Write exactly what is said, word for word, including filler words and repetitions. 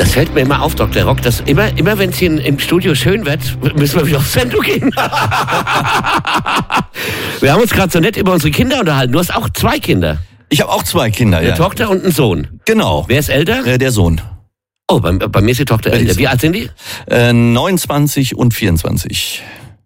Das fällt mir immer auf, Doktor Rock, dass immer, immer wenn es hier im Studio schön wird, müssen wir wieder auf Sendung gehen. Wir haben uns gerade so nett über unsere Kinder unterhalten. Du hast auch zwei Kinder. Ich habe auch zwei Kinder, Eine ja. Eine Tochter und einen Sohn. Genau. Wer ist älter? Äh, der Sohn. Oh, bei, bei mir ist die Tochter älter. Wie alt sind die? Äh, neunundzwanzig und vierundzwanzig.